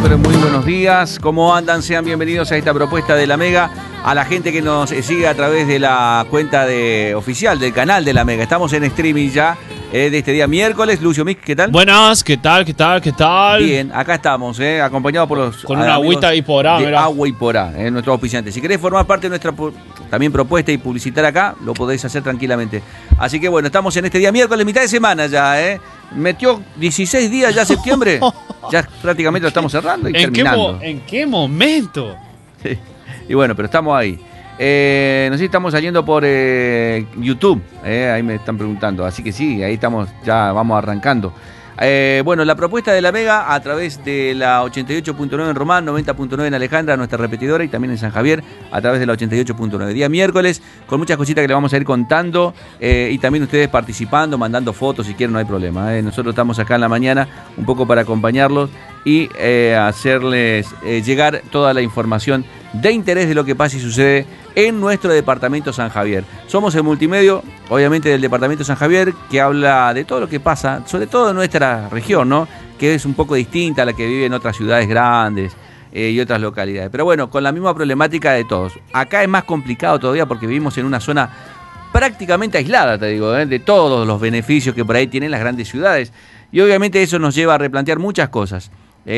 pero muy buenos días. ¿Cómo andan? Sean bienvenidos a esta propuesta de La Mega. A la gente que nos sigue a través de la cuenta oficial del canal de La Mega. Estamos en streaming ya de este día miércoles. Lucio Mick, ¿qué tal? Buenas, ¿qué tal? ¿Qué tal? ¿Qué tal? Bien, acá estamos, acompañados por los con una agüita y porá, de Agua y Porá, nuestros auspiciantes. Si querés formar parte de nuestra también propuesta y publicitar acá, lo podéis hacer tranquilamente. Así que bueno, estamos en este día miércoles, mitad de semana ya, Metió 16 días ya septiembre. Ya prácticamente lo estamos cerrando y terminando. ¿En qué momento? Sí. Y bueno, pero estamos ahí. No sé si estamos saliendo por YouTube. Ahí me están preguntando. Así que sí, ahí estamos, ya vamos arrancando. Bueno, la propuesta de La Mega a través de la 88.9 en Román, 90.9 en Alejandra, nuestra repetidora, y también en San Javier a través de la 88.9. Día miércoles, con muchas cositas que le vamos a ir contando y también ustedes participando, mandando fotos si quieren, no hay problema. Nosotros estamos acá en la mañana un poco para acompañarlos y hacerles llegar toda la información de interés de lo que pasa y sucede en nuestro departamento San Javier. Somos el multimedio, obviamente, del departamento San Javier, que habla de todo lo que pasa, sobre todo en nuestra región, ¿no? Que es un poco distinta a la que vive en otras ciudades grandes y otras localidades. Pero bueno, con la misma problemática de todos. Acá es más complicado todavía porque vivimos en una zona prácticamente aislada, te digo, de todos los beneficios que por ahí tienen las grandes ciudades. Y obviamente eso nos lleva a replantear muchas cosas.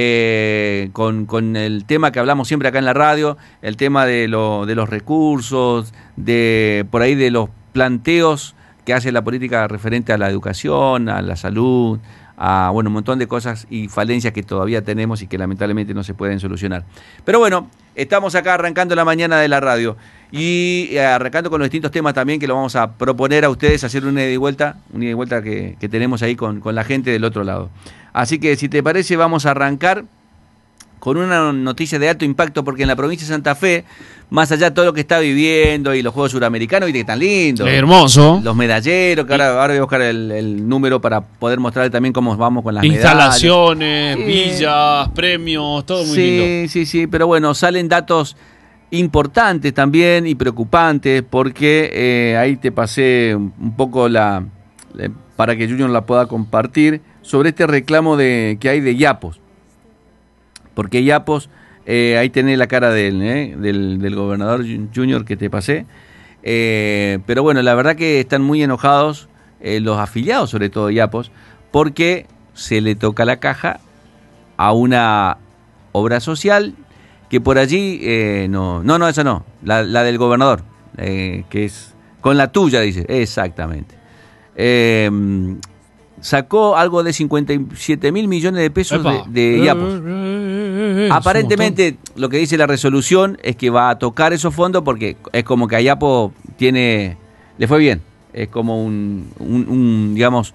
Con el tema que hablamos siempre acá en la radio, el tema de los recursos, por ahí de los planteos que hace la política referente a la educación, a la salud, a un montón de cosas y falencias que todavía tenemos y que lamentablemente no se pueden solucionar. Pero bueno, estamos acá arrancando la mañana de la radio y arrancando con los distintos temas también que lo vamos a proponer a ustedes, hacer una ida y vuelta que tenemos ahí con la gente del otro lado. Así que si te parece vamos a arrancar con una noticia de alto impacto porque en la provincia de Santa Fe, más allá de todo lo que está viviendo y los Juegos Suramericanos, y que tan lindo. Hermoso. Los medalleros, que ahora voy a buscar el número para poder mostrarle también cómo vamos con las instalaciones, medallas. Villas, premios, todo muy lindo. Sí, pero bueno, salen datos importantes también y preocupantes porque ahí te pasé un poco para que Junior la pueda compartir sobre este reclamo que hay de Yapos. Porque Yapos, ahí tenés la cara del gobernador Junior que te pasé. Pero bueno, la verdad que están muy enojados los afiliados, sobre todo Yapos, porque se le toca la caja a una obra social que por allí, esa no, la del gobernador, que es con la tuya, dice, exactamente. Sacó algo de 57 mil millones de pesos de Yapos. Aparentemente, lo que dice la resolución es que va a tocar esos fondos porque es como que a Yapo le fue bien. Es como digamos,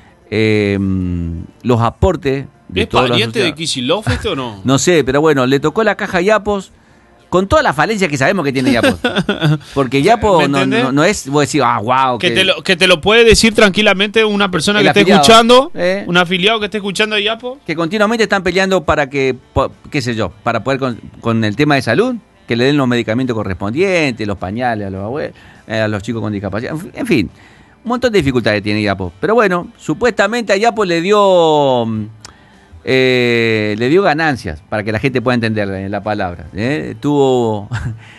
los aportes de ¿Es todos pariente de Kicillof esto o no? No sé, pero bueno, le tocó la caja a Yapos con todas las falencias que sabemos que tiene Yapos. Porque Yapos no es, vos decís, wow. Que te lo puede decir tranquilamente una persona que esté escuchando, un afiliado que esté escuchando a Yapos. Que continuamente están peleando para que, qué sé yo, para poder con el tema de salud, que le den los medicamentos correspondientes, los pañales a los abuelos, a los chicos con discapacidad, en fin, un montón de dificultades tiene Yapos. Pero bueno, supuestamente a Yapos le dio ganancias, para que la gente pueda entender la palabra. Tuvo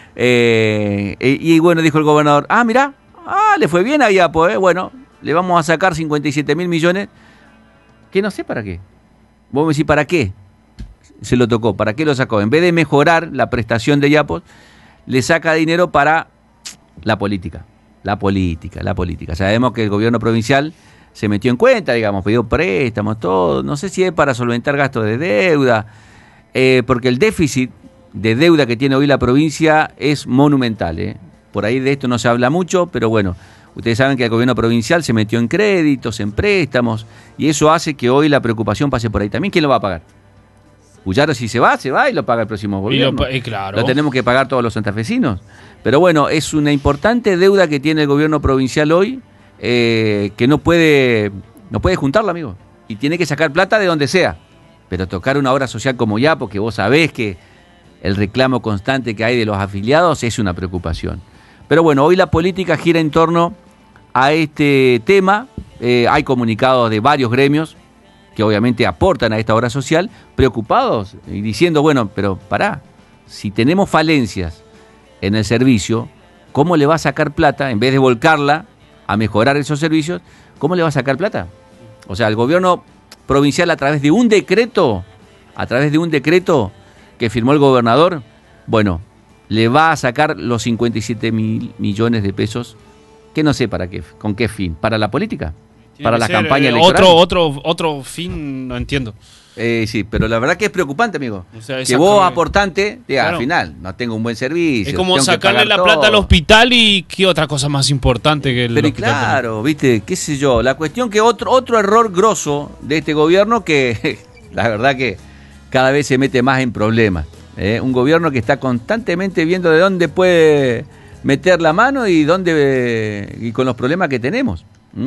y bueno, dijo el gobernador, mirá, le fue bien a Yapo, bueno, le vamos a sacar 57 mil millones, que no sé para qué. Vos me decís, ¿para qué se lo tocó? ¿Para qué lo sacó? En vez de mejorar la prestación de Yapos, le saca dinero para la política. Sabemos que el gobierno provincial se metió en cuenta, digamos, pidió préstamos, todo. No sé si es para solventar gastos de deuda, porque el déficit de deuda que tiene hoy la provincia es monumental. Por ahí de esto no se habla mucho, pero bueno, ustedes saben que el gobierno provincial se metió en créditos, en préstamos, y eso hace que hoy la preocupación pase por ahí. ¿También quién lo va a pagar? Puyaro, si se va y lo paga el próximo gobierno. Claro. Lo tenemos que pagar todos los santafesinos. Pero bueno, es una importante deuda que tiene el gobierno provincial hoy, que no puede juntarla, amigo, y tiene que sacar plata de donde sea, pero tocar una obra social como ya, porque vos sabés que el reclamo constante que hay de los afiliados es una preocupación. Pero bueno, hoy la política gira en torno a este tema, hay comunicados de varios gremios que obviamente aportan a esta obra social, preocupados y diciendo, bueno, pero pará, si tenemos falencias en el servicio, ¿cómo le va a sacar plata, en vez de volcarla a mejorar esos servicios, cómo le va a sacar plata? O sea, el gobierno provincial a través de un decreto que firmó el gobernador, bueno, le va a sacar los 57.000 millones de pesos, que no sé para qué, con qué fin, para la política, para la campaña electoral. Otro fin, no entiendo. Sí, pero la verdad que es preocupante, amigo. O sea, que vos aportante, diga, claro, al final, no tengo un buen servicio. Es como sacarle la plata al hospital y qué otra cosa más importante que el pero hospital. Claro, también. Viste, qué sé yo. La cuestión que otro error grosso de este gobierno que la verdad que cada vez se mete más en problemas. Un gobierno que está constantemente viendo de dónde puede meter la mano y con los problemas que tenemos.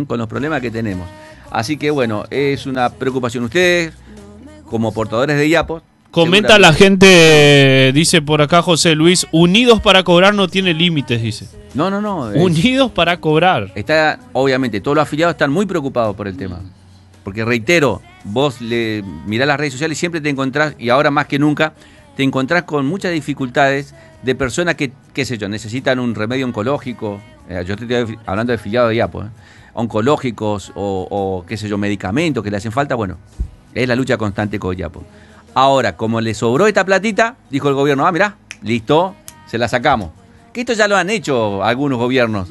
Así que bueno, es una preocupación. Ustedes, como portadores de IAPOS, comenta la gente, dice por acá José Luis, unidos para cobrar no tiene límites, dice. No. Unidos para cobrar. Obviamente, todos los afiliados están muy preocupados por el tema. Porque reitero, vos mirás las redes sociales y siempre te encontrás, y ahora más que nunca, te encontrás con muchas dificultades de personas que, qué sé yo, necesitan un remedio oncológico. Yo estoy hablando de afiliados de IAPOS, oncológicos o qué sé yo, medicamentos que le hacen falta. Bueno, es la lucha constante con IAPOS. Ahora, como le sobró esta platita, dijo el gobierno, mirá, listo, se la sacamos. Que esto ya lo han hecho algunos gobiernos.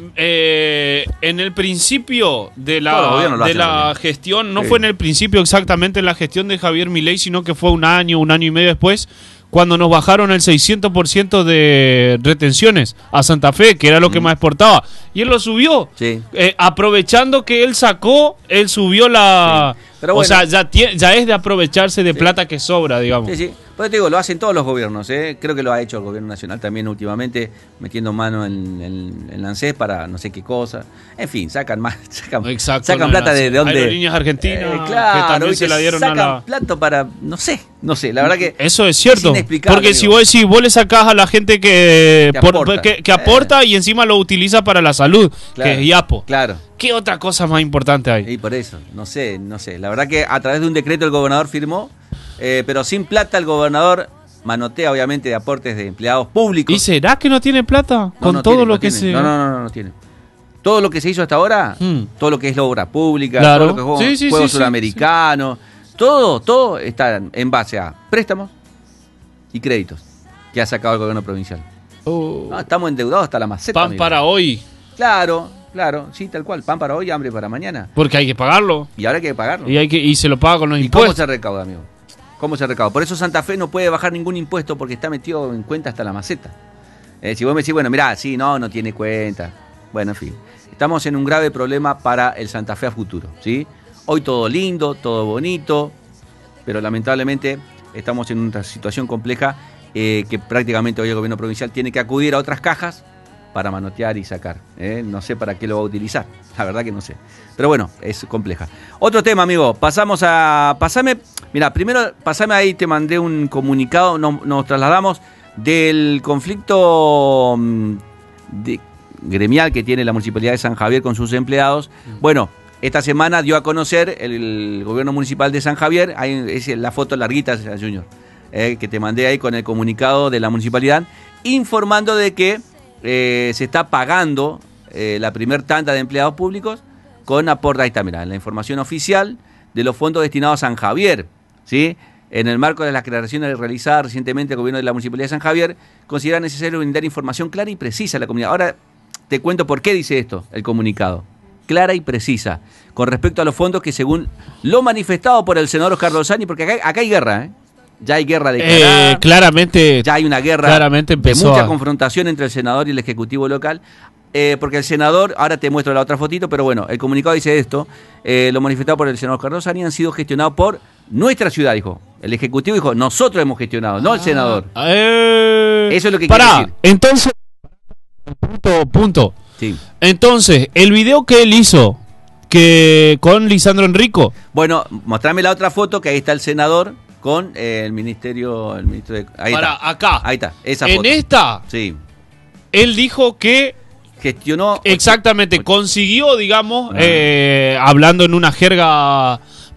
En el principio de la gestión, no fue en el principio exactamente en la gestión de Javier Milei, sino que fue un año y medio después, cuando nos bajaron el 600% de retenciones a Santa Fe, que era lo que más exportaba. Y él lo subió. Sí. Aprovechando que él subió la... Sí. Pero bueno, o sea, ya es de aprovecharse de plata que sobra, digamos. Sí. Pues te digo, lo hacen todos los gobiernos, Creo que lo ha hecho el gobierno nacional también últimamente, metiendo mano en la ANSES para no sé qué cosa. En fin, sacan plata de donde... Aerolíneas Argentinas, claro, que también se la dieron sacan plata para... No sé, la verdad que... Eso es cierto, porque si vos le sacás a la gente que aporta y encima lo utiliza para la salud, claro, que es IAPOS. Claro. ¿Qué otra cosa más importante hay? Y por eso, no sé. La verdad que a través de un decreto el gobernador firmó, pero sin plata el gobernador manotea obviamente de aportes de empleados públicos. ¿Y será que no tiene plata con todo lo que se...? No tiene. Todo lo que se hizo hasta ahora, todo lo que es la obra pública, claro, todo lo que es Juegos Sudamericanos, todo está en base a préstamos y créditos que ha sacado el gobierno provincial. Estamos endeudados hasta la maceta. Pan para hoy. Claro, sí, tal cual. Pan para hoy, hambre para mañana. Porque hay que pagarlo. Y ahora hay que pagarlo. Y se lo paga con los impuestos. ¿Cómo se recauda, amigo? Por eso Santa Fe no puede bajar ningún impuesto porque está metido en cuenta hasta la maceta. Si vos me decís, bueno, mirá, sí, no tiene cuenta. Bueno, en fin. Estamos en un grave problema para el Santa Fe a futuro, ¿sí? Hoy todo lindo, todo bonito, pero lamentablemente estamos en una situación compleja que prácticamente hoy el gobierno provincial tiene que acudir a otras cajas para manotear y sacar. No sé para qué lo va a utilizar, la verdad que no sé. Pero bueno, es compleja. Otro tema, amigo, primero pasame ahí, te mandé un comunicado, nos trasladamos del conflicto gremial que tiene la Municipalidad de San Javier con sus empleados. Bueno, esta semana dio a conocer el gobierno municipal de San Javier, ahí es la foto larguita, Junior, que te mandé ahí con el comunicado de la municipalidad, informando de que se está pagando la primer tanda de empleados públicos con aporte, ahí está, mirá, la información oficial de los fondos destinados a San Javier, ¿sí? En el marco de las declaraciones realizadas recientemente, el gobierno de la Municipalidad de San Javier considera necesario brindar información clara y precisa a la comunidad. Ahora te cuento por qué dice esto el comunicado. Clara y precisa, con respecto a los fondos que según lo manifestado por el senador Oscar Dolzani, porque acá hay guerra, ya hay guerra declarada, claramente, ya hay una guerra de mucha confrontación entre el senador y el ejecutivo local, porque el senador, ahora te muestro la otra fotito, pero bueno, el comunicado dice esto, lo manifestado por el senador Oscar Dolzani han sido gestionados por nuestra ciudad, dijo. El ejecutivo dijo, nosotros hemos gestionado, no el senador. Eso es lo que quiere decir. Entonces, punto. Sí. Entonces, el video que él hizo con Lisandro Enrico. Bueno, mostrame la otra foto, que ahí está el senador con el ministro de... Ahí está. Acá. Ahí está, esa foto. En esta, sí, él dijo que gestionó... Exactamente, consiguió, digamos, hablando en una jerga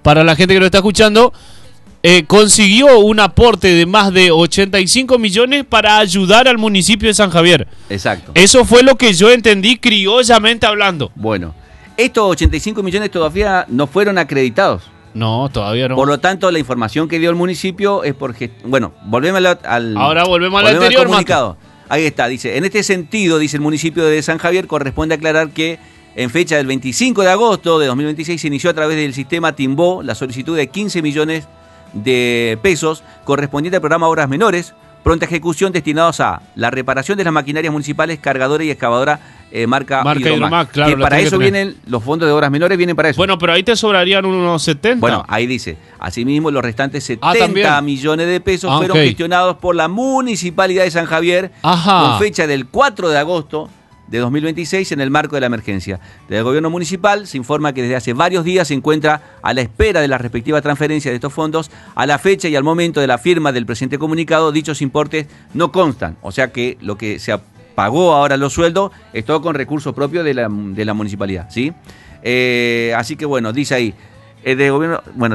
para la gente que lo está escuchando, consiguió un aporte de más de 85 millones para ayudar al municipio de San Javier. Exacto. Eso fue lo que yo entendí criollamente hablando. Bueno, estos 85 millones todavía no fueron acreditados. No, todavía no. Por lo tanto, la información que dio el municipio es porque... Bueno, volvemos Ahora volvemos al anterior, al comunicado. Ahí está, dice, en este sentido, dice el municipio de San Javier, corresponde aclarar que en fecha del 25 de agosto de 2026 se inició a través del sistema Timbó la solicitud de 15 millones de pesos correspondiente al programa Obras Menores, pronta ejecución, destinados a la reparación de las maquinarias municipales, cargadora y excavadora marca Hidromac. Claro, que para eso vienen los fondos de obras menores, vienen para eso. Bueno, pero ahí te sobrarían unos 70. Bueno, ahí dice, asimismo los restantes 70 millones de pesos fueron gestionados por la Municipalidad de San Javier con fecha del 4 de agosto de 2026 en el marco de la emergencia. Desde el gobierno municipal se informa que desde hace varios días se encuentra a la espera de la respectiva transferencia de estos fondos. A la fecha y al momento de la firma del presente comunicado, dichos importes no constan. O sea que lo que se pagó ahora los sueldos es todo con recursos propios de la municipalidad, ¿sí? Así que bueno, dice ahí, de gobierno, bueno,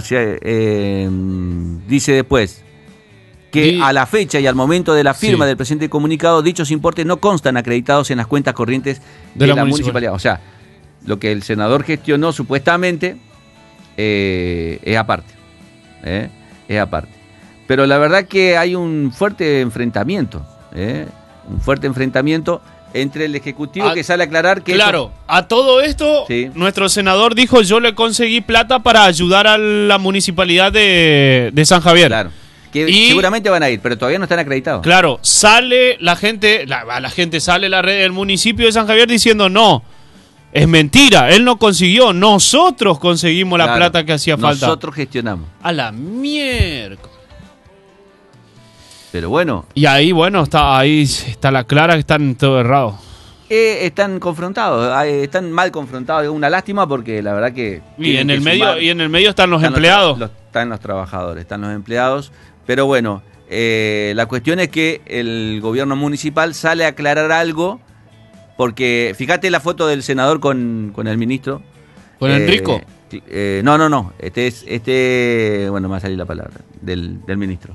dice después que a la fecha y al momento de la firma del presente comunicado, dichos importes no constan acreditados en las cuentas corrientes de la municipalidad. O sea, lo que el senador gestionó supuestamente es aparte. Es aparte. Pero la verdad que hay un fuerte enfrentamiento. Un fuerte enfrentamiento entre el Ejecutivo que sale a aclarar que... Claro, a todo esto, nuestro senador dijo, yo le conseguí plata para ayudar a la municipalidad de San Javier. Claro. Que seguramente van a ir, pero todavía no están acreditados. Claro, sale la gente, sale la red del municipio de San Javier diciendo no, es mentira, él no consiguió, nosotros conseguimos la plata que hacía falta. Nosotros gestionamos. A la mierda. Pero bueno. Y ahí, bueno, ahí está la clara que están todo errados. Están confrontados, están mal confrontados, es una lástima porque la verdad que... Y en el medio están los empleados. Están los trabajadores, están los empleados. Pero bueno, la cuestión es que el gobierno municipal sale a aclarar algo, porque fíjate la foto del senador con el ministro. ¿Con Enrico? No. Bueno, me va a salir la palabra, del ministro.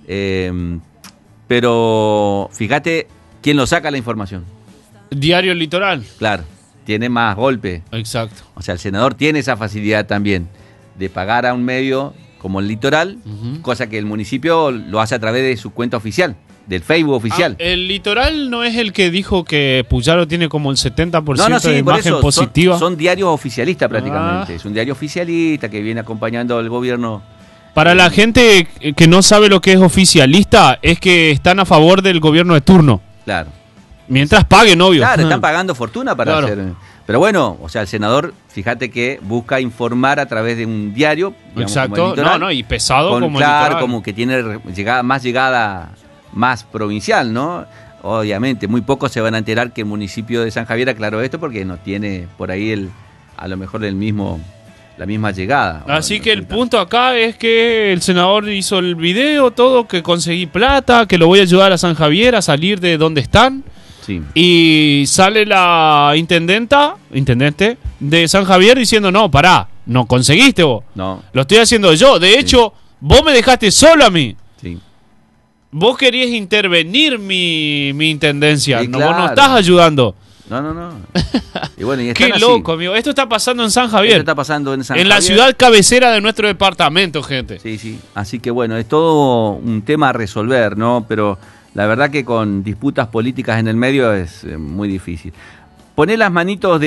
Pero fíjate quién lo saca la información. Diario El Litoral. Claro, tiene más golpe. Exacto. O sea, el senador tiene esa facilidad también de pagar a un medio como El Litoral, cosa que el municipio lo hace a través de su cuenta oficial, del Facebook oficial. El Litoral no es el que dijo que Puyaro tiene como el 70% de imagen positiva. Son diarios oficialistas prácticamente. Es un diario oficialista que viene acompañando al gobierno. Para la gente que no sabe lo que es oficialista, es que están a favor del gobierno de turno. Claro. Mientras paguen, obvio. Claro, están pagando fortuna para hacer... Pero bueno, o sea, el senador, fíjate que busca informar a través de un diario. Digamos, exacto, Litoral, y pesado como claro, Litoral. Como que tiene llegada más provincial, ¿no? Obviamente, muy pocos se van a enterar que el municipio de San Javier aclaró esto porque no tiene por ahí a lo mejor la misma llegada. Así que el punto acá es que el senador hizo el video, todo, que conseguí plata, que lo voy a ayudar a San Javier a salir de donde están. Sí. Y sale la intendente de San Javier diciendo, no, pará, no conseguiste vos. No. Lo estoy haciendo yo. De hecho, vos me dejaste solo a mí. Sí. Vos querías intervenir mi intendencia. Sí, no, claro. vos no estás ayudando. No. Y bueno, y qué loco, amigo. Esto está pasando en San Javier. Esto está pasando en San Javier. En la ciudad cabecera de nuestro departamento, gente. Sí. Así que bueno, es todo un tema a resolver, ¿no? Pero la verdad que con disputas políticas en el medio es muy difícil. Poné las manitos,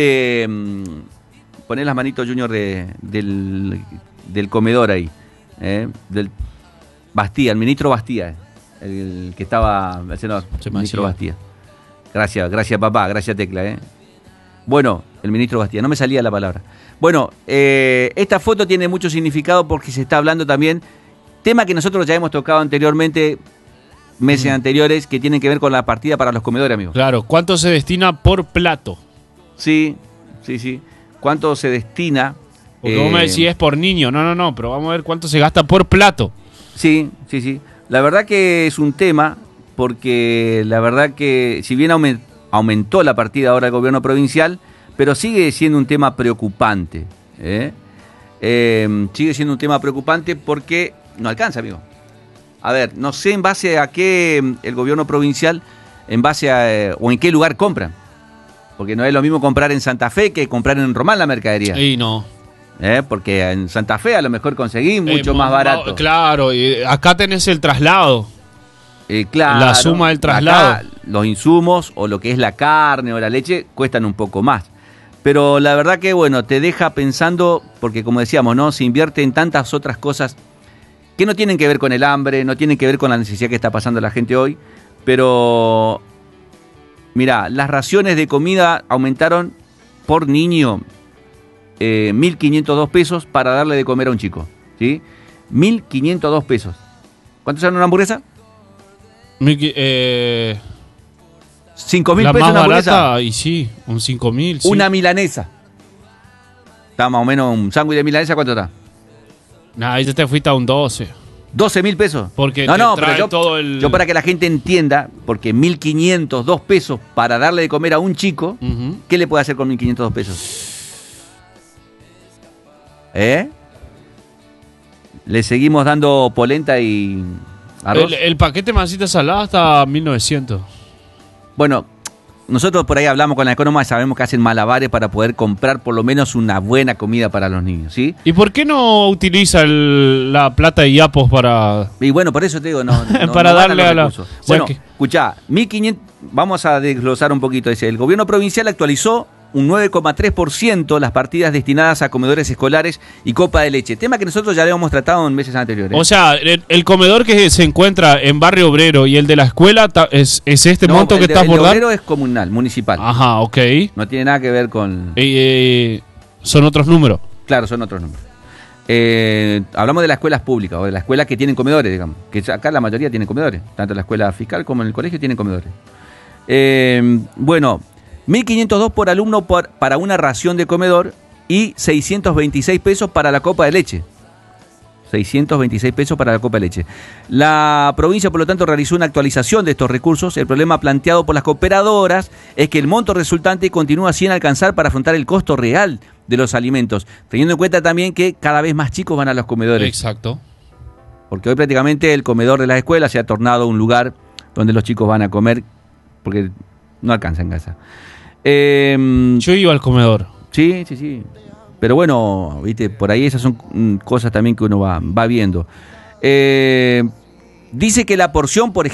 Junior, del comedor ahí. Del Bastía, el ministro Bastía. El que estaba... El ministro Bastía. Gracias papá, gracias Tecla. Bueno, el ministro Bastía, no me salía la palabra. Bueno, esta foto tiene mucho significado porque se está hablando también, tema que nosotros ya hemos tocado anteriormente, meses anteriores, que tienen que ver con la partida para los comedores, amigos. Claro, ¿cuánto se destina por plato? Sí. ¿Cuánto se destina? Porque vos me decís es por niño, no, pero vamos a ver cuánto se gasta por plato. Sí. La verdad que es un tema, porque la verdad que si bien aumentó la partida ahora del gobierno provincial, pero sigue siendo un tema preocupante. sigue siendo un tema preocupante porque no alcanza, amigo. A ver, no sé en base a qué el gobierno provincial, en base a o en qué lugar compran. Porque no es lo mismo comprar en Santa Fe que comprar en Román la mercadería. Y no. Porque en Santa Fe a lo mejor conseguís mucho más barato. Claro, y acá tenés el traslado. Claro, la suma del traslado. Acá, los insumos o lo que es la carne o la leche cuestan un poco más. Pero la verdad que, bueno, te deja pensando, porque como decíamos, ¿no? Se invierte en tantas otras cosas que no tienen que ver con el hambre, no tienen que ver con la necesidad que está pasando la gente hoy, pero mirá, las raciones de comida aumentaron por niño 1.502 pesos para darle de comer a un chico, ¿sí? 1.502 pesos. ¿Cuánto sale una hamburguesa? 5.000 pesos una hamburguesa. Barata, y sí, un 5.000. Sí. Una milanesa. Está más o menos un sándwich de milanesa, ¿cuánto está? Nah, ahí te fuiste a un 12. 12.000 pesos. Porque pero yo para que la gente entienda, porque 1.502 pesos para darle de comer a un chico, ¿qué le puede hacer con 1.502 pesos? Le seguimos dando polenta y arroz. El paquete masita salada hasta 1.900. Bueno, nosotros por ahí hablamos con la económica y sabemos que hacen malabares para poder comprar por lo menos una buena comida para los niños, ¿sí? ¿Y por qué no utiliza la plata de Iapos para...? Y bueno, por eso te digo, no para darle a la... Bueno, escuchá, 1.500, vamos a desglosar un poquito. El gobierno provincial actualizó un 9,3% las partidas destinadas a comedores escolares y copa de leche. Tema que nosotros ya habíamos tratado en meses anteriores. O sea, el comedor que se encuentra en Barrio Obrero y el de la escuela es este monto que estás bordando. El obrero es comunal, municipal. Ajá, ok. No tiene nada que ver con... son otros números. Claro, son otros números. Hablamos de las escuelas públicas o de las escuelas que tienen comedores, digamos. Que acá la mayoría tienen comedores. Tanto la escuela fiscal como en el colegio tienen comedores. Bueno... 1.502 por alumno para una ración de comedor y 626 pesos para la copa de leche. 626 pesos para la copa de leche. La provincia, por lo tanto, realizó una actualización de estos recursos. El problema planteado por las cooperadoras es que el monto resultante continúa sin alcanzar para afrontar el costo real de los alimentos, teniendo en cuenta también que cada vez más chicos van a los comedores. Exacto. Porque hoy prácticamente el comedor de las escuelas se ha tornado un lugar donde los chicos van a comer porque no alcanza en casa. Yo iba al comedor. Sí. Pero bueno, viste, por ahí esas son cosas también que uno va viendo. Dice que la porción,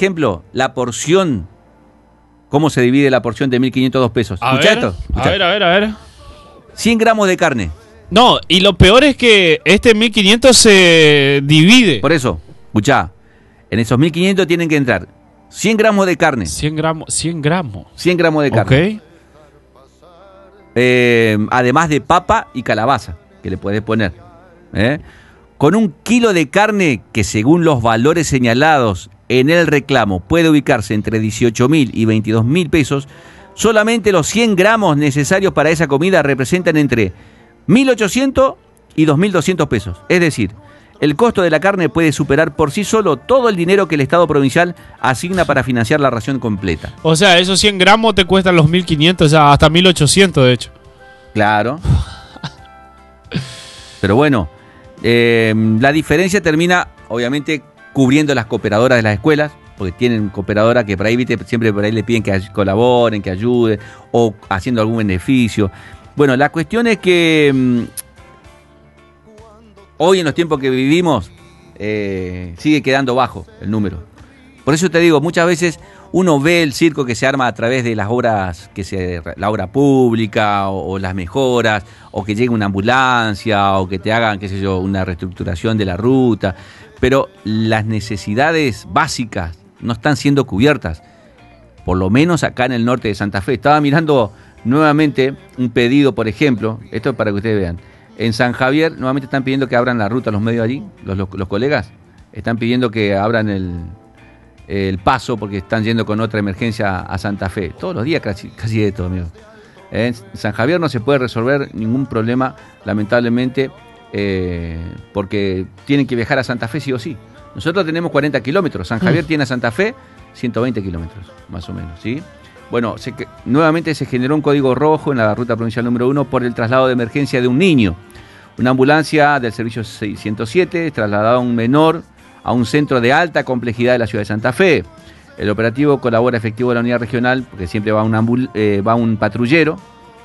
¿cómo se divide la porción de 1.502 pesos? ¿Escuchá esto? A ver. 100 gramos de carne. No, y lo peor es que este 1.500 se divide. Por eso, escuchá, en esos 1.500 tienen que entrar 100 gramos de carne. 100 gramos. 100 gramos de carne. Ok. Además de papa y calabaza, que le puedes poner. Con 1 kilo de carne que según los valores señalados en el reclamo puede ubicarse entre 18.000 y 22.000 pesos, solamente los 100 gramos necesarios para esa comida representan entre 1.800 y 2.200 pesos. Es decir, el costo de la carne puede superar por sí solo todo el dinero que el Estado provincial asigna para financiar la ración completa. O sea, esos 100 gramos te cuestan los 1.500, o sea, hasta 1.800 de hecho. Claro. Pero bueno, la diferencia termina, obviamente, cubriendo las cooperadoras de las escuelas, porque tienen cooperadoras que por ahí, viste, siempre por ahí le piden que colaboren, que ayuden, o haciendo algún beneficio. Bueno, la cuestión es que... hoy en los tiempos que vivimos sigue quedando bajo el número. Por eso te digo, muchas veces uno ve el circo que se arma a través de las obras, la obra pública o las mejoras, o que llegue una ambulancia, o que te hagan, qué sé yo, una reestructuración de la ruta. Pero las necesidades básicas no están siendo cubiertas, por lo menos acá en el norte de Santa Fe. Estaba mirando nuevamente un pedido, por ejemplo, esto es para que ustedes vean. En San Javier nuevamente están pidiendo que abran la ruta, los medios allí, los colegas, están pidiendo que abran el paso porque están yendo con otra emergencia a Santa Fe. Todos los días casi de todo, amigo. En San Javier no se puede resolver ningún problema, lamentablemente, porque tienen que viajar a Santa Fe sí o sí. Nosotros tenemos 40 kilómetros, San Javier tiene a Santa Fe 120 kilómetros, más o menos, ¿sí? Bueno, nuevamente se generó un código rojo en la ruta provincial número 1 por el traslado de emergencia de un niño. Una ambulancia del servicio 607 trasladaba a un menor a un centro de alta complejidad de la ciudad de Santa Fe. El operativo colabora efectivo de la unidad regional, porque siempre va un patrullero,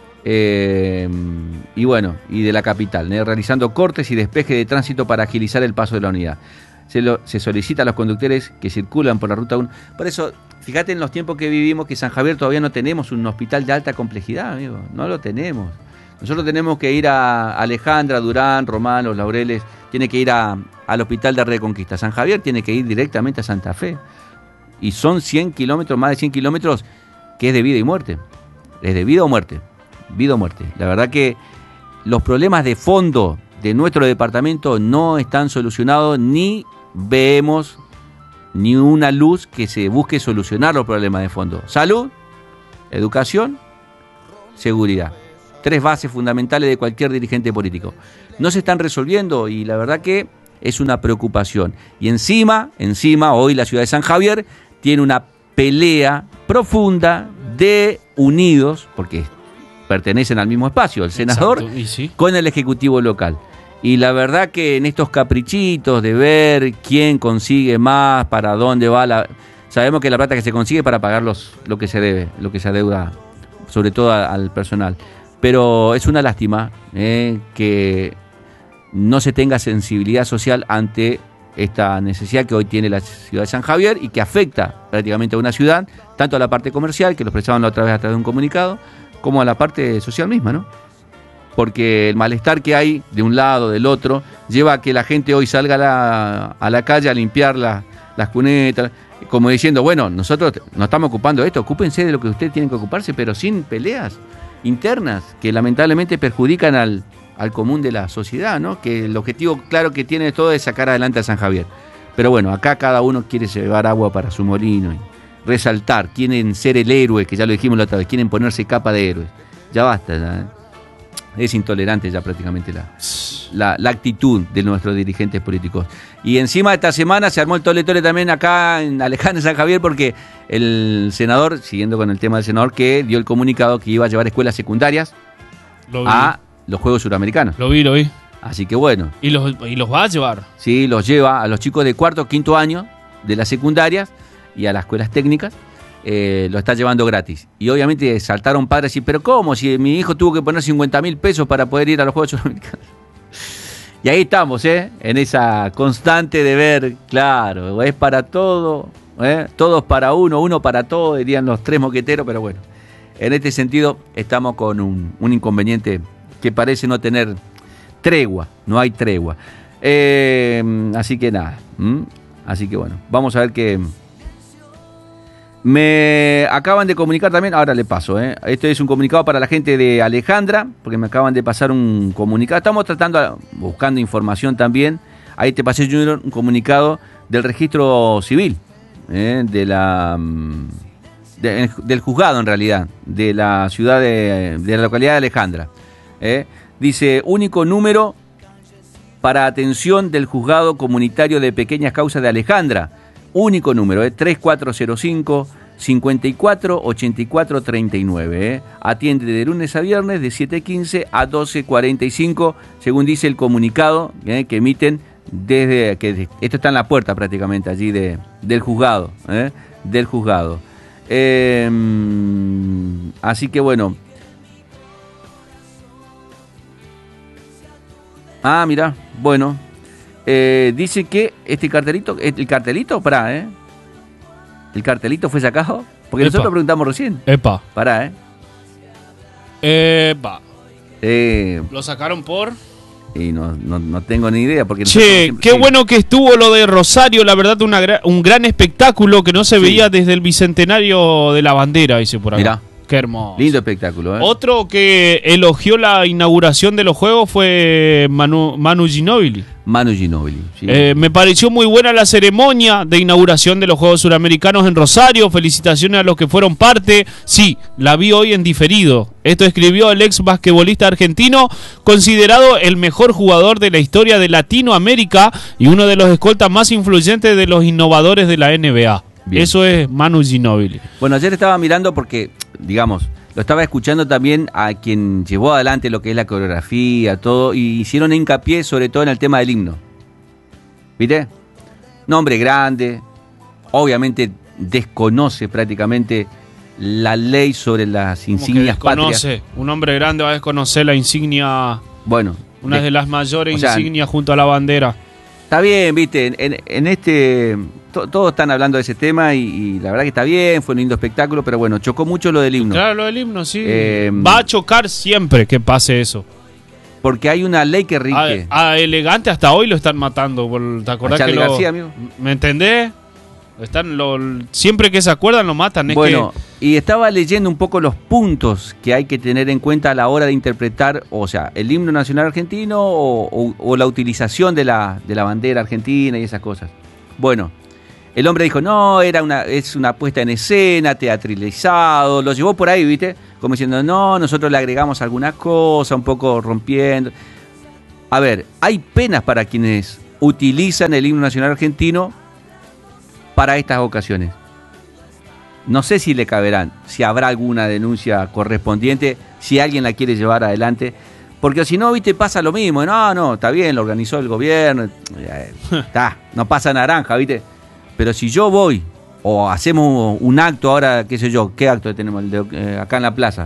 y bueno, y de la capital, realizando cortes y despeje de tránsito para agilizar el paso de la unidad. Se solicita a los conductores que circulan por la ruta 1. Por eso, fíjate en los tiempos que vivimos que San Javier todavía no tenemos un hospital de alta complejidad, amigo. No lo tenemos. Nosotros tenemos que ir a Alejandra, Durán, Román, Los Laureles, tiene que ir al hospital de Reconquista. San Javier tiene que ir directamente a Santa Fe. Y son 100 kilómetros, más de 100 kilómetros, que es de vida y muerte. Es de vida o muerte. Vida o muerte. La verdad que los problemas de fondo de nuestro departamento no están solucionados, ni vemos ni una luz que se busque solucionar los problemas de fondo. Salud, educación, seguridad. 3 bases fundamentales de cualquier dirigente político. No se están resolviendo y la verdad que es una preocupación. Y encima, hoy la ciudad de San Javier tiene una pelea profunda de unidos, porque pertenecen al mismo espacio, el senador con el ejecutivo local. Y la verdad que en estos caprichitos de ver quién consigue más, para dónde va sabemos que la plata que se consigue para pagar lo que se debe, lo que se adeuda, sobre todo al personal. Pero es una lástima que no se tenga sensibilidad social ante esta necesidad que hoy tiene la ciudad de San Javier y que afecta prácticamente a una ciudad, tanto a la parte comercial, que lo expresaban la otra vez a través de un comunicado, como a la parte social misma, ¿no? Porque el malestar que hay de un lado, del otro, lleva a que la gente hoy salga a la calle a limpiar las cunetas, como diciendo, bueno, nosotros nos estamos ocupando de esto, ocúpense de lo que ustedes tienen que ocuparse, pero sin peleas internas que lamentablemente perjudican al común de la sociedad, ¿no? Que el objetivo claro que tiene todo es sacar adelante a San Javier. Pero bueno, acá cada uno quiere llevar agua para su molino y resaltar, quieren ser el héroe, que ya lo dijimos la otra vez, quieren ponerse capa de héroes. Ya basta, ya. Es intolerante ya prácticamente la actitud de nuestros dirigentes políticos. Y encima esta semana se armó el tole también acá en Alejandra, San Javier, porque el senador, siguiendo con el tema del senador, que dio el comunicado que iba a llevar escuelas secundarias a los Juegos Suramericanos. Lo vi. Así que bueno. ¿Y los va a llevar? Sí, los lleva a los chicos de 4º, 5º año de las secundarias y a las escuelas técnicas. Lo está llevando gratis. Y obviamente saltaron padres y pero ¿cómo? Si mi hijo tuvo que poner 50.000 pesos para poder ir a los Juegos Suramericanos. Y ahí estamos, en esa constante de ver, claro, es para todo, todos para uno para todo, dirían los 3 mosqueteros, pero bueno, en este sentido estamos con un inconveniente que parece no tener tregua, no hay tregua. Así que nada, así que bueno, vamos a ver qué. Me acaban de comunicar también, ahora le paso, este es un comunicado para la gente de Alejandra, porque me acaban de pasar un comunicado, estamos buscando información también, ahí te pasé Junior un comunicado del registro civil, del juzgado en realidad, de la ciudad de la localidad de Alejandra, dice único número para atención del juzgado comunitario de pequeñas causas de Alejandra. Único número, 3405-548439. Atiende de lunes a viernes de 7:15 a 12:45, según dice el comunicado que emiten desde que esto está en la puerta prácticamente allí del juzgado. Del juzgado. Así que bueno. Mira, bueno. Dice que el cartelito, el cartelito fue sacado, porque nosotros lo preguntamos recién. Lo sacaron por... Y no tengo ni idea. Porque qué bueno que estuvo lo de Rosario, la verdad, un gran espectáculo que no se veía desde el Bicentenario de la Bandera, dice por acá. Mirá. Qué hermoso. Lindo espectáculo. Otro que elogió la inauguración de los Juegos fue Manu Ginóbili. Sí. Me pareció muy buena la ceremonia de inauguración de los Juegos Suramericanos en Rosario. Felicitaciones a los que fueron parte. Sí, la vi hoy en diferido. Esto escribió el ex basquetbolista argentino, considerado el mejor jugador de la historia de Latinoamérica y uno de los escoltas más influyentes de los innovadores de la NBA. Bien. Eso es Manu Ginóbili. Bueno, ayer estaba mirando porque, digamos, lo estaba escuchando también a quien llevó adelante lo que es la coreografía, todo, y hicieron hincapié sobre todo en el tema del himno. ¿Viste? Nombre grande, obviamente desconoce prácticamente la ley sobre las insignias patrias. Un hombre grande va a desconocer la insignia, bueno, una de las mayores insignias junto a la bandera. Está bien, viste, en este... Todos están hablando de ese tema y la verdad que está bien, fue un lindo espectáculo, pero bueno, chocó mucho lo del himno. Claro, lo del himno, sí. Va a chocar siempre que pase eso. Porque hay una ley que rige. A Elegante hasta hoy lo están matando. ¿Te acordás que García, amigo? ¿Me entendés? Siempre que se acuerdan lo matan. Bueno, y estaba leyendo un poco los puntos que hay que tener en cuenta a la hora de interpretar, o sea, el himno nacional argentino o la utilización de la bandera argentina y esas cosas. Bueno, el hombre dijo, no, es una puesta en escena, teatralizado, lo llevó por ahí, ¿viste? Como diciendo, no, nosotros le agregamos alguna cosa, un poco rompiendo. A ver, hay penas para quienes utilizan el himno nacional argentino para estas ocasiones. No sé si le caberán, si habrá alguna denuncia correspondiente, si alguien la quiere llevar adelante, porque si no, viste, pasa lo mismo. No, está bien, lo organizó el gobierno, no pasa naranja, viste. Pero si yo voy, o hacemos un acto ahora, qué sé yo, ¿qué acto tenemos acá en la plaza?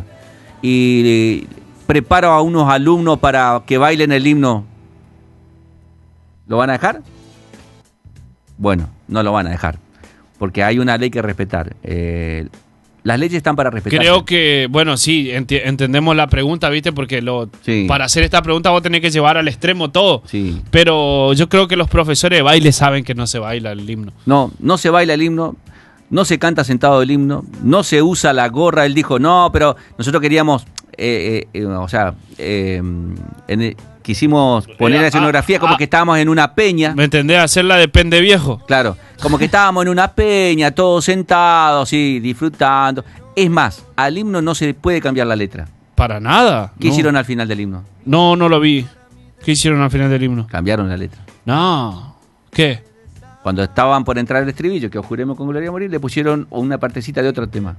Y preparo a unos alumnos para que bailen el himno, ¿lo van a dejar? Bueno, no lo van a dejar, porque hay una ley que respetar. Las leyes están para respetar. Creo que, bueno, sí, entendemos la pregunta, ¿viste? Porque para hacer esta pregunta vos tenés que llevar al extremo todo. Sí. Pero yo creo que los profesores de baile saben que no se baila el himno. No se baila el himno, no se canta sentado el himno, no se usa la gorra. Él dijo, no, pero nosotros queríamos, quisimos poner la escenografía como que estábamos en una peña. ¿Me entendés? Hacerla de pende viejo. Claro, como que estábamos en una peña, todos sentados, sí, disfrutando. Es más, al himno no se puede cambiar la letra. Para nada. ¿Qué hicieron al final del himno? No lo vi. ¿Qué hicieron al final del himno? Cambiaron la letra. No. ¿Qué? Cuando estaban por entrar el estribillo, que os juremos con gloria a morir, le pusieron una partecita de otro tema.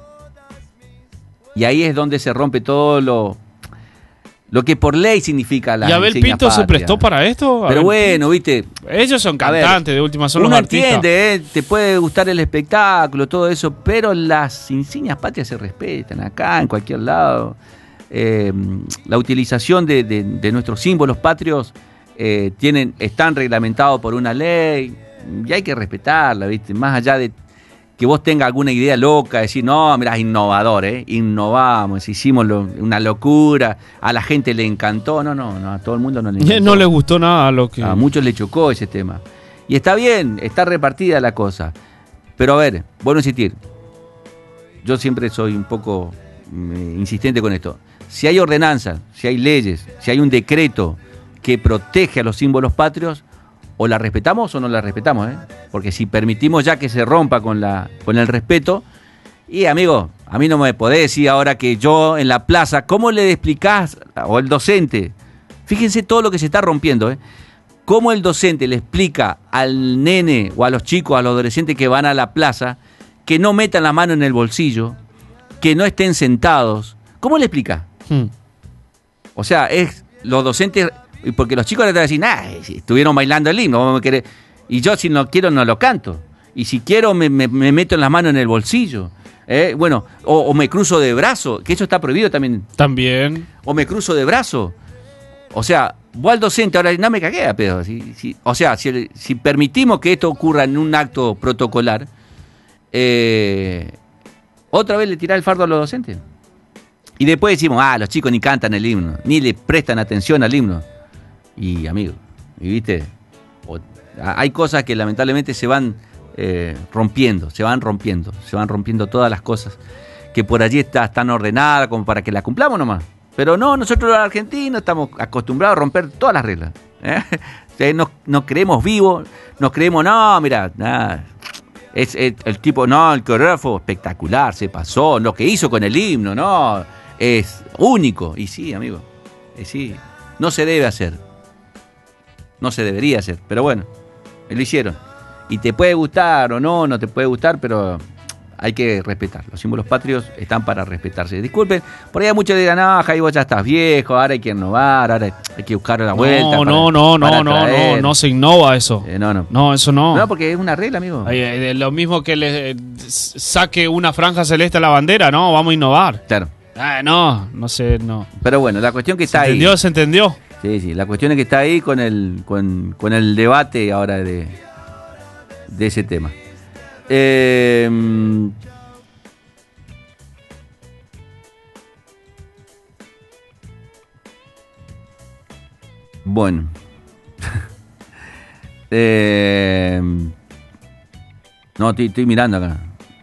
Y ahí es donde se rompe todo lo que por ley significa la insignia patria. ¿Y Abel Pinto se prestó para esto? Pero bueno, viste. Ellos son cantantes, de última son los artistas. Uno entiende, te puede gustar el espectáculo, todo eso, pero las insignias patrias se respetan acá, en cualquier lado. La utilización de nuestros símbolos patrios están reglamentados por una ley y hay que respetarla, viste. Más allá de que vos tengas alguna idea loca, decir, no, mirá, es innovador, innovamos, hicimos una locura, a la gente le encantó, no, a todo el mundo no le encantó. No le gustó nada lo que... A muchos le chocó ese tema. Y está bien, está repartida la cosa. Pero a ver, bueno insistir, yo siempre soy un poco insistente con esto. Si hay ordenanza, si hay leyes, si hay un decreto que protege a los símbolos patrios, o la respetamos o no la respetamos, porque si permitimos ya que se rompa con el respeto, y amigo, a mí no me podés decir ahora que yo en la plaza, ¿cómo le explicás, o el docente, fíjense todo lo que se está rompiendo, cómo el docente le explica al nene o a los chicos, a los adolescentes que van a la plaza, que no metan la mano en el bolsillo, que no estén sentados, ¿cómo le explica? O sea, los docentes... Porque los chicos le van a decir, estuvieron bailando el himno, vos me querés. Y yo si no quiero no lo canto. Y si quiero me meto en las manos en el bolsillo. Bueno, o me cruzo de brazo, que eso está prohibido también. También. O me cruzo de brazo. O sea, vos al docente ahora no me cagué a pedo. O sea, si permitimos que esto ocurra en un acto protocolar, otra vez le tirá el fardo a los docentes. Y después decimos, los chicos ni cantan el himno, ni le prestan atención al himno. Y amigo, y viste, hay cosas que lamentablemente se van rompiendo todas las cosas que por allí están ordenadas como para que las cumplamos nomás. Pero no, nosotros los argentinos estamos acostumbrados a romper todas las reglas. Nos creemos vivos, nos creemos, es el tipo, el coreógrafo espectacular, se pasó, lo que hizo con el himno, es único. Y sí, amigo, sí, no se debe hacer. No se debería hacer, pero bueno, lo hicieron. Y te puede gustar o no te puede gustar, pero hay que respetar. Los símbolos patrios están para respetarse. Disculpen, por ahí hay muchos que digan, no, Javi, vos ya estás viejo, ahora hay que innovar, ahora hay que buscar la vuelta. No se innova eso. No, eso no. No, porque es una regla, amigo. Lo mismo que le saque una franja celeste a la bandera, no, vamos a innovar. Claro. No sé, no. Pero bueno, la cuestión que está ahí. ¿Se entendió? Sí, la cuestión es que está ahí con el debate ahora de ese tema. Bueno. No, estoy mirando acá.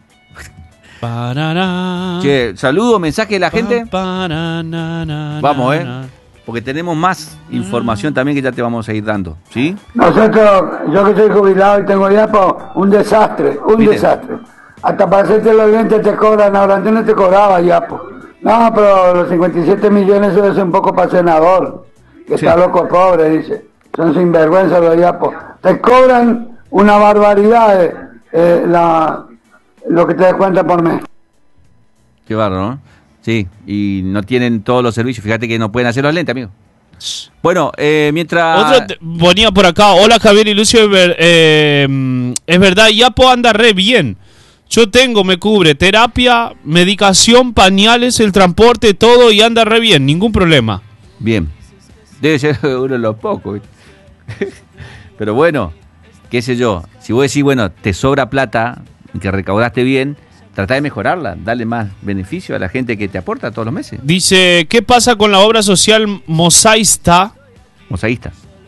Che, saludo, mensaje de la gente. Vamos, porque tenemos más información también que ya te vamos a ir dando, ¿sí? Nosotros, yo que estoy jubilado y tengo ya, un desastre, desastre. Hasta para hacerte los dientes te cobran, ahora antes no te cobraba ya, No, pero los 57 millones eso es un poco para senador, que sí. Está loco pobre, dice. Son sinvergüenza los yapos. Te cobran una barbaridad lo que te descuentan por mes. Qué bárbaro, ¿no? Sí, y no tienen todos los servicios. Fíjate que no pueden hacer los lentes, amigo. Bueno, mientras... Otro ponía por acá. Hola, Javier y Lucio. Es verdad, Yapo anda re bien. Yo me cubre terapia, medicación, pañales, el transporte, todo, y anda re bien. Ningún problema. Bien. Debe ser uno de los pocos. Pero bueno, qué sé yo. Si vos decís, bueno, te sobra plata, que recaudaste bien... Trata de mejorarla, darle más beneficio a la gente que te aporta todos los meses. Dice, ¿qué pasa con la obra social mosaísta? Mosaísta.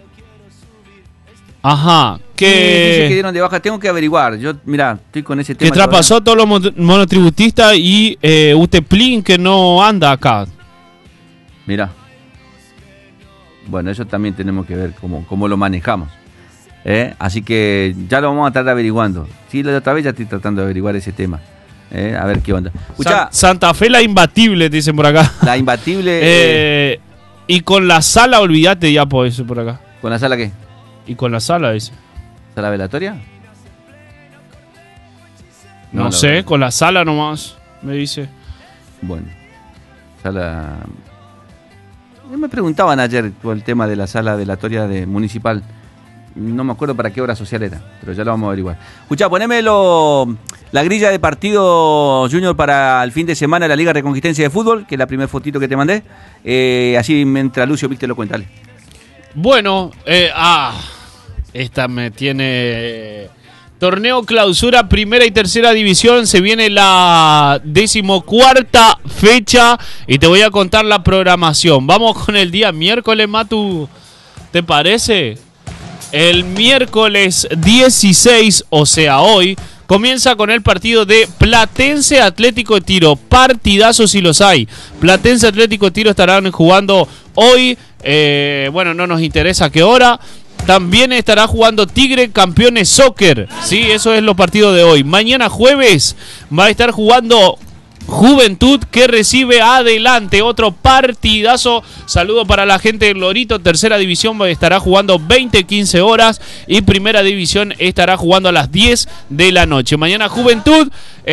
Ajá. Dice que dieron de baja, tengo que averiguar. Yo, mira, estoy con ese tema. Que traspasó a todos los monotributistas y Uteplin que no anda acá. Mira. Bueno, eso también tenemos que ver cómo lo manejamos. Así que ya lo vamos a estar averiguando. Sí, la otra vez ya estoy tratando de averiguar ese tema. A ver qué onda. Escuchá, Santa Fe la imbatible, dicen por acá. La imbatible. Y con la sala, olvídate ya, por eso por acá. ¿Con la sala qué? Y con la sala, dice. ¿Sala velatoria? No sé, con la sala nomás, me dice. Bueno, sala... Me preguntaban ayer por el tema de la sala velatoria municipal. No me acuerdo para qué obra social era, pero ya lo vamos a averiguar. Escuchá, poneme la grilla de partido Junior para el fin de semana de la Liga Reconquistense de Fútbol, que es la primer fotito que te mandé. Así mientras Lucio viste lo cuenta. Dale. Bueno, esta me tiene... Torneo Clausura, primera y tercera división. Se viene la 14ª fecha y te voy a contar la programación. Vamos con el día miércoles, Matu. ¿Te parece? El miércoles 16, o sea hoy, comienza con el partido de Platense Atlético de Tiro. Partidazos si los hay. Platense Atlético de Tiro estarán jugando hoy. Bueno, no nos interesa a qué hora. También estará jugando Tigre Campeones Soccer. Sí, eso es los partidos de hoy. Mañana jueves va a estar jugando Juventud, que recibe Adelante. Otro partidazo. Saludo para la gente de Lorito. Tercera división estará jugando 20-15 horas. Y primera división estará jugando a las 10 de la noche. Mañana Juventud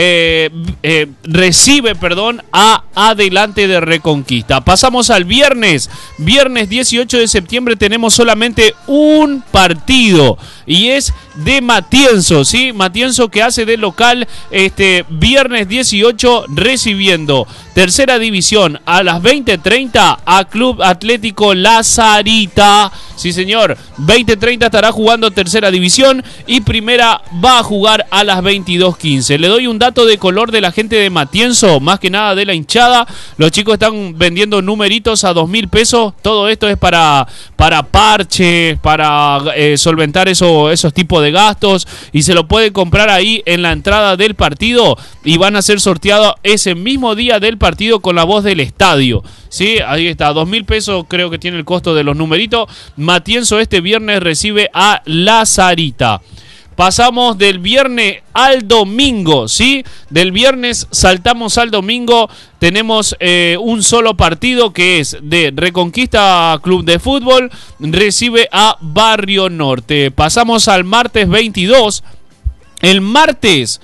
recibe a Adelante de Reconquista. Pasamos al viernes. Viernes 18 de septiembre tenemos solamente un partido. Y es de Matienzo, ¿sí? Matienzo que hace de local viernes 18 recibiendo tercera división a las 20:30 a Club Atlético La Sarita. Sí, señor. 20:30 estará jugando tercera división y primera va a jugar a las 22:15. Le doy un dato de color de la gente de Matienzo, más que nada de la hinchada. Los chicos están vendiendo numeritos a 2.000 pesos. Todo esto es para parches, para solventar esos tipos de gastos, y se lo pueden comprar ahí en la entrada del partido y van a ser sorteados ese mismo día del partido con la voz del estadio. Sí, ahí está, 2.000 pesos creo que tiene el costo de los numeritos. Matienzo este viernes recibe a La Sarita. Pasamos del viernes al domingo, ¿sí? Del viernes saltamos al domingo. Tenemos un solo partido que es de Reconquista Club de Fútbol. Recibe a Barrio Norte. Pasamos al martes 22. El martes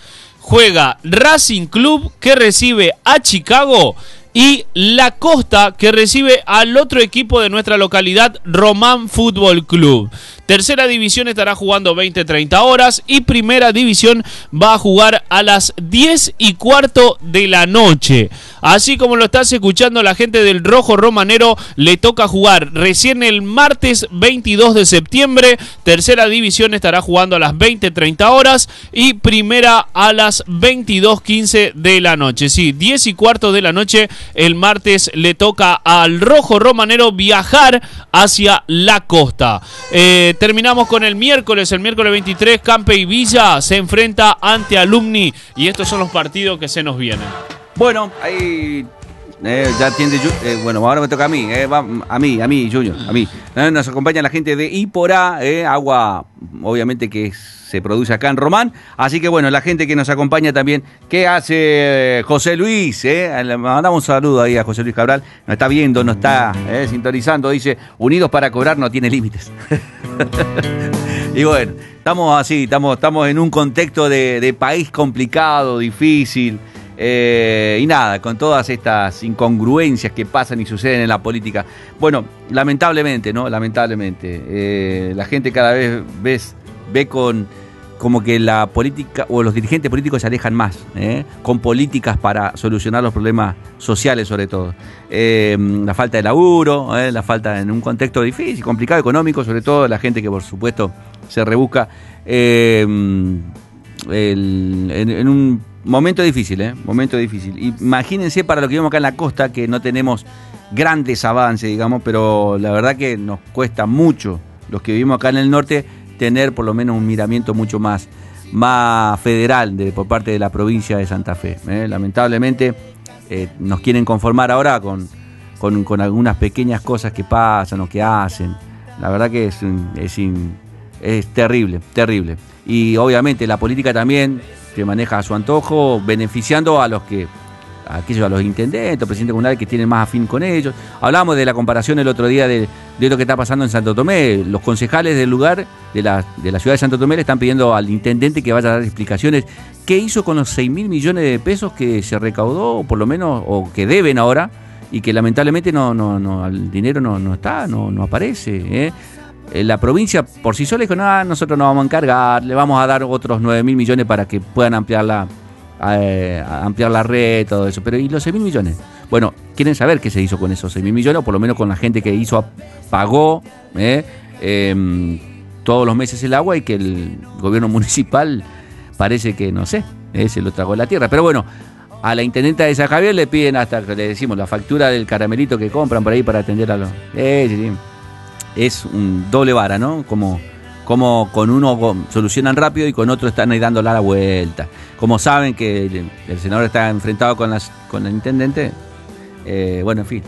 juega Racing Club, que recibe a Chicago, y La Costa, que recibe al otro equipo de nuestra localidad, Román Fútbol Club. Tercera división estará jugando 20-30 horas y primera división va a jugar a las 10:15 de la noche. Así como lo estás escuchando, la gente del Rojo Romanero le toca jugar recién el martes 22 de septiembre. Tercera división estará jugando a las 20-30 horas y primera a las 22:15 de la noche. Sí, 10:15 de la noche el martes le toca al Rojo Romanero viajar hacia La Costa. Terminamos con el miércoles 23, Campe y Villa se enfrenta ante Alumni y estos son los partidos que se nos vienen. Bueno, ahí ya atiende, bueno, ahora me toca a mí, a mí, Junior, a mí. Nos acompaña la gente de Iporá, agua obviamente que se produce acá en Román, así que bueno, la gente que nos acompaña también, ¿qué hace José Luis? Le mandamos un saludo ahí a José Luis Cabral, nos está viendo, nos está sintonizando, dice, unidos para cobrar no tiene límites. Y bueno, estamos así, estamos en un contexto de país complicado, difícil. Y nada, con todas estas incongruencias que pasan y suceden en la política. Bueno, lamentablemente, ¿no? Lamentablemente. La gente cada vez ve como que la política o los dirigentes políticos se alejan más, con políticas para solucionar los problemas sociales sobre todo. La falta de laburo, la falta en un contexto difícil, complicado, económico, sobre todo la gente que por supuesto se rebusca en un momento difícil, momento difícil. Imagínense para lo que vivimos acá en la costa, que no tenemos grandes avances, digamos, pero la verdad que nos cuesta mucho, los que vivimos acá en el norte, tener por lo menos un miramiento mucho más federal por parte de la provincia de Santa Fe. Lamentablemente nos quieren conformar ahora con algunas pequeñas cosas que pasan o que hacen. La verdad que es terrible, terrible. Y obviamente la política también se maneja a su antojo, beneficiando a los intendentes, presidentes comunales que tienen más afín con ellos. Hablábamos de la comparación el otro día de lo que está pasando en Santo Tomé. Los concejales del lugar, de la ciudad de Santo Tomé, le están pidiendo al intendente que vaya a dar explicaciones. ¿Qué hizo con los 6.000 millones de pesos que se recaudó, o por lo menos, o que deben ahora, y que lamentablemente el dinero no aparece? La provincia por sí sola dijo, no, nosotros nos vamos a encargar, le vamos a dar otros 9.000 millones para que puedan ampliar la red, todo eso. Pero ¿y los 6.000 millones? Bueno, quieren saber qué se hizo con esos 6.000 millones, o por lo menos con la gente que pagó todos los meses el agua, y que el gobierno municipal parece que, no sé, se lo tragó la tierra. Pero bueno, a la intendenta de San Javier le piden hasta, le decimos, la factura del caramelito que compran por ahí para atender a los... Sí. Es un doble vara, ¿no? Como con uno solucionan rápido y con otro están ahí dándola la vuelta. Como saben que el senador está enfrentado con el intendente, bueno, en fin,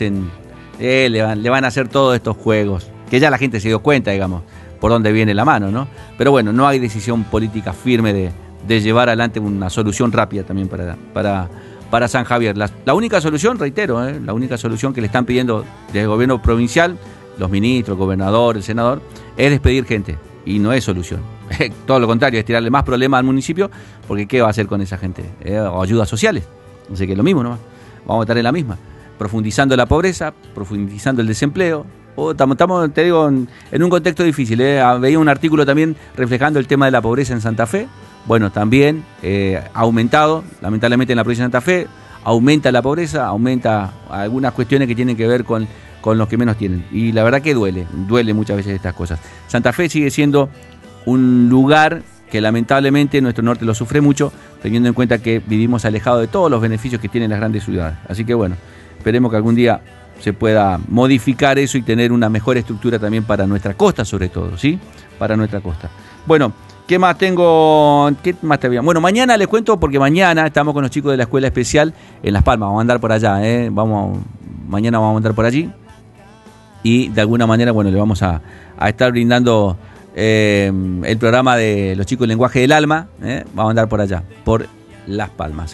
le van a hacer todos estos juegos, que ya la gente se dio cuenta, digamos, por dónde viene la mano, ¿no? Pero bueno, no hay decisión política firme de llevar adelante una solución rápida también para San Javier. La única solución, reitero, la única solución que le están pidiendo desde el gobierno provincial, los ministros, el gobernador, el senador, es despedir gente, y no es solución. Todo lo contrario, es tirarle más problemas al municipio, porque ¿qué va a hacer con esa gente? O ayudas sociales, no sé qué, es lo mismo, ¿no? Vamos a estar en la misma, profundizando la pobreza, profundizando el desempleo. Estamos, te digo, en un contexto difícil. Veía un artículo también reflejando el tema de la pobreza en Santa Fe. Bueno, también ha aumentado, lamentablemente en la provincia de Santa Fe, aumenta la pobreza, aumenta algunas cuestiones que tienen que ver con los que menos tienen. Y la verdad que duele muchas veces estas cosas. Santa Fe sigue siendo un lugar que lamentablemente nuestro norte lo sufre mucho, teniendo en cuenta que vivimos alejados de todos los beneficios que tienen las grandes ciudades. Así que bueno, esperemos que algún día se pueda modificar eso y tener una mejor estructura también para nuestra costa, sobre todo, ¿sí? Para nuestra costa. Bueno, ¿qué más tengo? ¿Qué más te había? Bueno, mañana les cuento, porque mañana estamos con los chicos de la Escuela Especial en Las Palmas. Vamos a andar por allá, mañana vamos a andar por allí. Y de alguna manera, bueno, le vamos a estar brindando el programa de los chicos del lenguaje del alma. Vamos a andar por allá, por Las Palmas.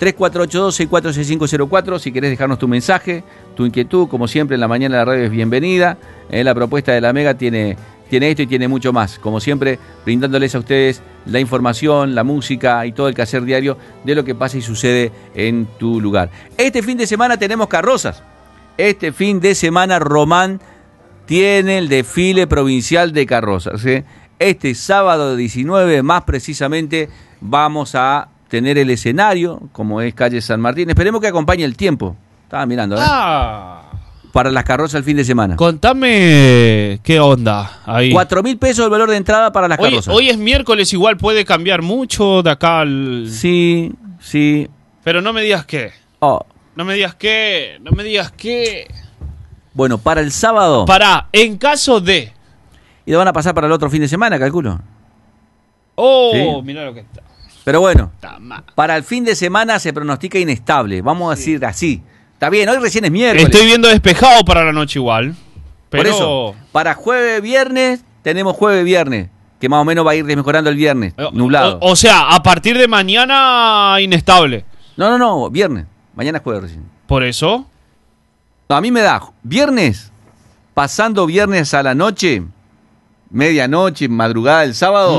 3482-646504, si querés dejarnos tu mensaje, tu inquietud, como siempre en la mañana la radio es bienvenida. La propuesta de la Mega tiene esto y tiene mucho más. Como siempre, brindándoles a ustedes la información, la música y todo el quehacer diario de lo que pasa y sucede en tu lugar. Este fin de semana tenemos carrozas. Este fin de semana Román tiene el desfile provincial de carrozas, ¿sí? Este sábado 19, más precisamente, vamos a tener el escenario, como es calle San Martín. Esperemos que acompañe el tiempo. Estaba mirando, para las carrozas el fin de semana. Contame qué onda ahí. 4.000 pesos el valor de entrada para las carrozas. Hoy es miércoles, igual puede cambiar mucho de acá al... Sí. Pero no me digas qué. No me digas qué. Bueno, para el sábado... en caso de... Y lo van a pasar para el otro fin de semana, calculo. ¿Sí? Mirá lo que está. Pero bueno, para el fin de semana se pronostica inestable. Vamos a decir así. Está bien, hoy recién es miércoles. Estoy viendo despejado para la noche igual. Pero... Por eso, para jueves-viernes, tenemos jueves-viernes, que más o menos va a ir desmejorando el viernes, nublado. O sea, a partir de mañana, inestable. No, viernes. Mañana es jueves recién. ¿Por eso? No, a mí me da viernes, pasando viernes a la noche, medianoche, madrugada del sábado.